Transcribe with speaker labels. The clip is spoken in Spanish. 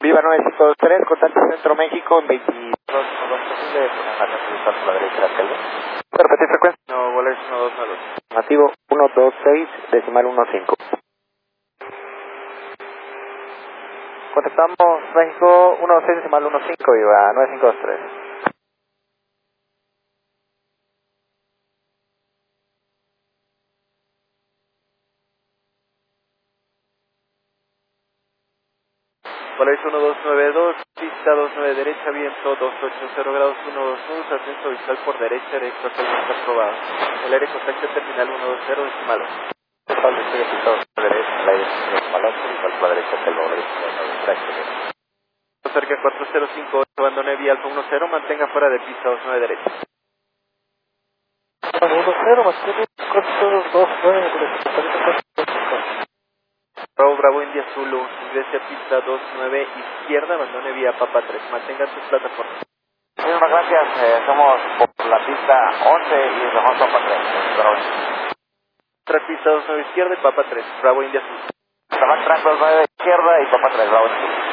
Speaker 1: Viva 953, contacto Centro México en 22, posible, por la derecha de la selva. Repetir frecuencia.
Speaker 2: No, Boleros 1292.
Speaker 1: Nativo 126, decimal 15. Contestamos México 126, decimal 15, Viva 9523.
Speaker 2: Boleros 1292, pista 29 derecha, viento 280 grados 120, ascenso visual por derecha, directo totalmente aprobado. El área contacto terminal 120, decimal 1.
Speaker 1: Total de pistado derecha, al aire decimal 8, visual por la derecha del derecha.
Speaker 2: Cerca 4058, abandone vía Alfa 10, mantenga fuera de pista 29 derecha.
Speaker 1: 10, mantiene 429,
Speaker 2: Bravo India Zulu, ingrese a pista 29 izquierda, abandone vía Papa 3, mantenga sus plataformas.
Speaker 1: Muchísimas gracias, somos por la pista 11 y dejamos Papa 3.
Speaker 2: Track pista 29 izquierda y Papa 3, Bravo India Zulu.
Speaker 1: Track 29 izquierda y Papa 3, Bravo India Zulu.